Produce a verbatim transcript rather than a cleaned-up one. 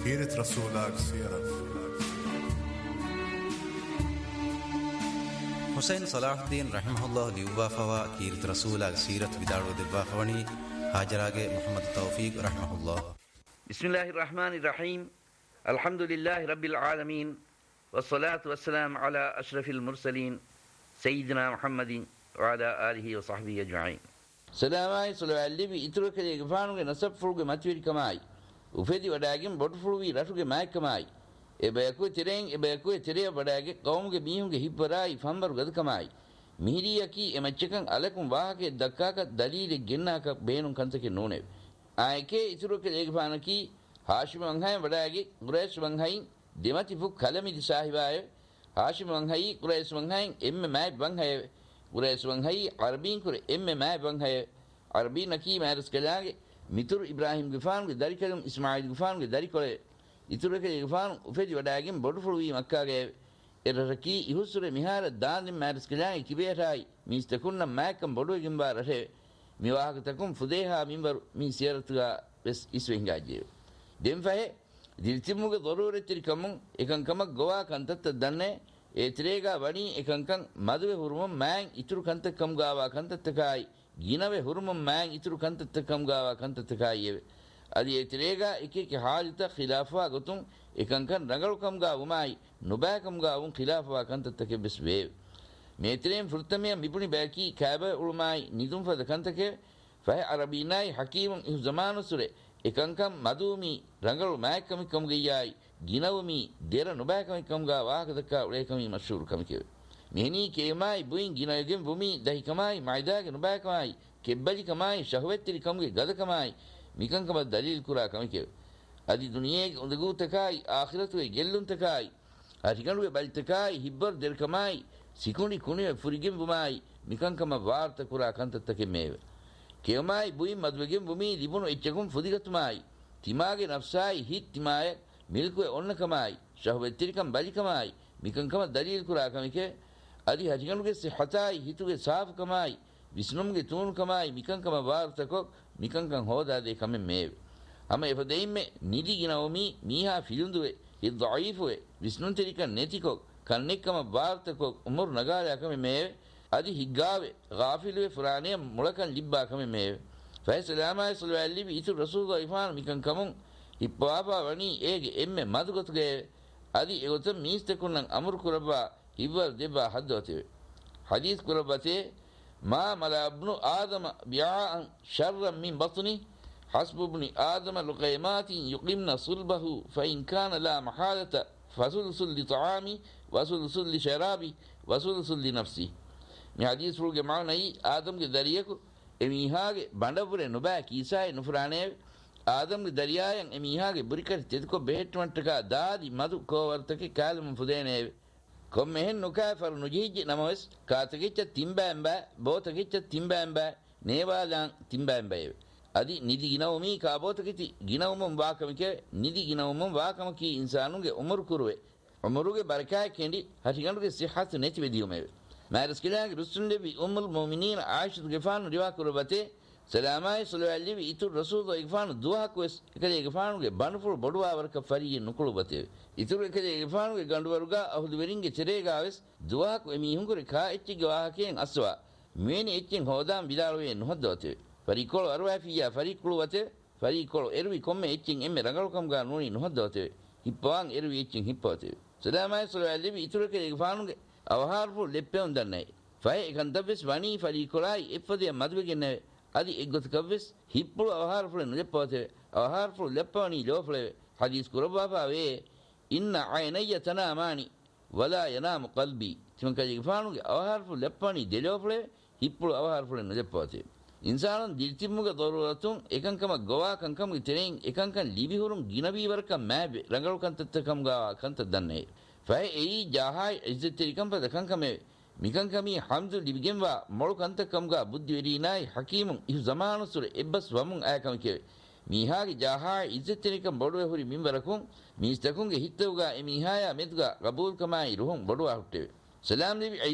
كيرت رسولك سيرة حسين صلاح الدين رحمه الله ليوبا فوا كيرت رسولك سيرة بدارو دبا فوني هاجراغ محمد توفيق رحمه الله. بسم الله الرحمن الرحيم. الحمد لله رب العالمين والصلاة والسلام على أشرف المرسلين سيدنا محمد وعلى آله وصحبه أجمعين. سلاماي صلوات اللي إتروك يغفانو نسب فروغ ماتوير كماي وفدي وداغين بوت فروغي راتوغ ماي كماي එබයකු තිරෙන් එබයකු තිරේ වඩාගේ කවුමුගේ බීහුගේ හිප්පරායි ෆම්බරු ගද කමයි මිහිරියකි එමච්චකන් අලකුම් වාහකේ දක්කාක දලීලෙ ගෙන්නාක බේනුම් කන්තකේ නෝනේ ආයකේ ඉතුරුක ඒගපානකි හාෂිම වංහය වඩාගේ කුරේෂ් වංහයි දෙමති ෆු කලමිදි සාහිබාය හාෂිම වංහයි කුරේෂ් වංහයි එම්මෙ මෑ වංහය කුරේෂ් වංහයි අරබීන් කුර එම්මෙ මෑ වංහය අරබී නකි මෑරස් කලාගේ මිතුරු ඉබ්‍රාහිම් ගෆාන්ගේ දරිකලම් ඉස්මායිල් ගෆාන්ගේ දරිකොලේ ඉතුරුක ගෆාන් උෆෙදි වඩාගෙන් බොඩු ෆුරුවි මක්කාගේ එරරකි ඉහුසුරේ මිහාර දාන්දින් මෑරස් කලාගේ කිබේරයි මිස්තකුන්න මෑකම් බොඩුගෙන් බාරේ මිවාහකතකුම් ෆුදේහා මින්බර් මි සියරතුගා වෙස් ඉස්වෙන්ගාජේ දෙම්ෆේ දිල්තිමුගේ දොරෝරෙත්‍රි කමුන් එකංකම ගෝවා කන්තත් දන්නේ ඒ ත්‍රේගා වණි එකංකම් මදුවේ හුරුම මෑන් ඉතුරු කන්තකම් ගාවා කන්තත්කයි ගිනවේ හුරුම මෑන් ඉතුරු කන්තත්කම් ගාවා කන්තත්කයි අදි ඒ ත්‍රේගා එකක හාලිත ඛිලාෆා ගතුම් එකංකම් රඟලුකම් ගා උමයි නුබෑකම් ගා උන් ඛිලාෆා කන්තත්ක බිස්වේ මේ ත්‍රේම් ෆෘතමිය මිපුනි බෑකි කෑබ උරුමයි නිදුම් ෆද කන්තකේ ෆහ අරබීනයි හකීමුන් ඉහු zamanusuре එකංකම් මදුමි රංගලු මෑකමිකම් ගියයි ගිනවමි දෙර නුබෑකමිකම් ගා වාහකදක උලේකමි මෂූර් කමිකේ මෙහි කේමයි බුයින් ගිනයගෙන් බුමි දහිකමයි මයිදාගේ නුබෑකමයි කෙබ්බලි කමයි ශහවත්‍රි කම්ගේ ගදකමයි මිකංකම දලීල් කුරා කමිකේ අදි දුනියේ උඳගුතකයි ආඛිරතුවේ ගෙල්ලුන්තකයි අරිගනුවේ බල්තකයි හිබ්බර් දෙර්කමයි සිකුණි කුණේ ෆුරිගෙන් බුමයි මිකංකම වාර්ත කුරා කන්තත්තකේ මේව කේමයි බුයින් මදුවගෙන් බුමි ලිබුණු එච්චකුම් ෆුදිගතුමයි තිමාගේ නෆ්සයි හිත් තිමාය මිල්කුවේ ඔන්නකමයි ශහවත්‍රිකම් බලිකමයි මිකංකම දලීල් කුරා කමිකේ අදි හරිගනුගේ සිහතයි හිතුගේ සාෆකමයි විස්නුම්ගේ තුන්කමයි මිකංකම වාර්තකෝ මිකංකම් හොදා දෙ කම මේව අම එපදෙයිමෙ නිදි ගිනවමි මීහා ෆිලුඳුවේ හි දයිෆුවේ විස්නුන්තරික නැතිකෝ කන්නෙක්කම වාර්තකෝ උමර් නගාරයකම මේව අදි හිග්ගාවේ ගාෆිලුවේ ෆුරානිය මුලකන් ලිබ්බා කම මේව ෆයිසලාමයි සල්ලල්ලි ඉතු රසූල් ඉෆාන් මිකංකමුන් ඉප්පාපා වනි ඒගේ එම්මෙ මදුගතුගේ අදි එගොත මිස්තකුන්නන් අමර කුරබා ඉවර් දෙබා හදවතේ හදීස් කුරබතේ ما ملا ابن آدم بيعاء شرا من بطنه حسب ابن آدم لقيمات يقمن صلبه فإن كان لا محالة فثلث لطعامي وثلث لشرابي وثلث لنفسي من حديث فروق معنا آدم کے دریئے کو امیہا کے بندپور نبا کیسائے نفرانے آدم کے دریائیں امیہا کے برکت تد کو بیٹ منٹکا دادی مدو کو ورتکے کالم فدینے කොම්මෙහෙන් නොකෑෆර නුජීජි නමවස් කාතගෙච්ච තිම්බෑම්බෑ බෝතගෙච්ච තිම්බෑම්බෑ නේවාලං තිම්බෑම්බෑ අදි නිදි ගිනවමි කාබෝතගෙති ගිනවමම් වාකමිකේ නිදි ගිනවමම් වාකමකි ඉන්සානුගේ උමරු කුරුවේ උමරුගේ බරකාය කෙන්ඩි හටිගනුගේ සිහත් නැති වෙදියුමේ මෑරස් කිලාගේ රුසුල්ලෙවි උම්මුල් මුමිනීන ආයිෂා ගෆානු රිවා කුරබතේ සලාමයි සලවල්ලි ඉතු රසූල් ගෆානු දුහක් වෙස් එකලේ ගෆානුගේ බණෆුල් බොඩුවා වරක ෆරියේ නුකුලබතේ ඉතුරු එකලේ ගෆානුගේ ගඬවරුගා අහුදු වෙරින්ගේ චරේගාවස් දුහක් එමි හුඟුරේ කා එච්චිගේ වාහකෙන් අස්වා මේනි එච්චින් හොදාම් විදාලුවේ නොහදවතේ ෆරිකොල අරවාෆියා ෆරිකුලවතේ ෆරිකොල එරුවි කොම්මේ එච්චින් එම්මේ රඟලකම් ගා නෝනි නොහදවතේ හිප්පවාන් එරුවි එච්චින් හිප්පවතේ සලාමයි සලවල්ලි ඉතුරු එකලේ ගෆානුගේ අවහාරපු ලෙප්පෙන් දන්නේ ෆයි එකන්තබස් වනි ෆරිකොලයි එපදේ මදුවගෙන අදි එක්ගොත කවස් හිප්පුල අවහාරපුල නෙප්පවතේ අවහාරපුල ලෙප්පවනි ලෝෆලේ හදීස් කුරබාපාවේ ඉන්න අයනය තනාමානි වලා යනාමු කල්බි තිමකජි ගෆානුගේ අවහාරපුල ලෙප්පවනි දෙලෝෆලේ හිප්පුල අවහාරපුල නෙප්පවතේ ඉන්සානන් දිල්තිමුගේ දොරවතුන් එකංකම ගෝවා කංකම ඉතරෙන් එකංකන් ලිබිහුරුම් ගිනවි වරක මෑබේ රංගලු කන්තත්තකම් ගා කන්ත දන්නේ ෆයි එයි ජාහයි ඉස්සතරිකම් පද කංකමේ මිකංකමි හම්දු ලිබිගෙන්වා මොළු කන්තකම්ගා බුද්ධි වෙරීනායි හකීමුන් ඉහු zamanusuර එබ්බස් වමුන් ආයකමිකේ මීහාගේ ජාහා ඉස්සතරිකම් බොඩුවේ හුරි මින්වරකුන් මිස්තකුන්ගේ හිතවුගා එමීහායා මෙතුගා ගබූල් කමයි රුහුන් බොඩුවා හුට්ටේ සලාම් ලිබි